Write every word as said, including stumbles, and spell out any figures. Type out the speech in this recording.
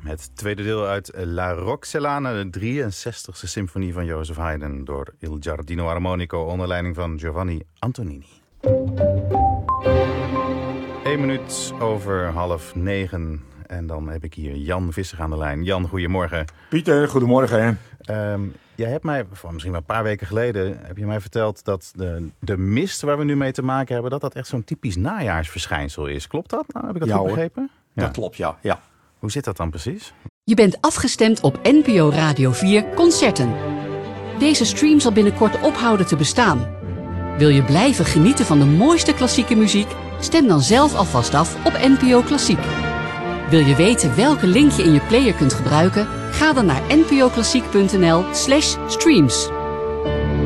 Het tweede deel uit La Roxelana, de drieënzestigste symfonie van Joseph Haydn door Il Giardino Armonico onder leiding van Giovanni Antonini. Eén minuut over half negen en dan heb ik hier Jan Visser aan de lijn. Jan, goedemorgen. Pieter, goedemorgen. Um, jij hebt mij, voor misschien wel een paar weken geleden, heb je mij verteld dat de, de mist waar we nu mee te maken hebben, dat dat echt zo'n typisch najaarsverschijnsel is. Klopt dat? Nou, heb ik dat ja, goed begrepen? Ja. Dat klopt, ja. ja. Hoe zit dat dan precies? Je bent afgestemd op N P O Radio vier Concerten. Deze stream zal binnenkort ophouden te bestaan. Wil je blijven genieten van de mooiste klassieke muziek? Stem dan zelf alvast af op N P O Klassiek. Wil je weten welke link je in je player kunt gebruiken? Ga dan naar npoklassiek punt n l slash streams.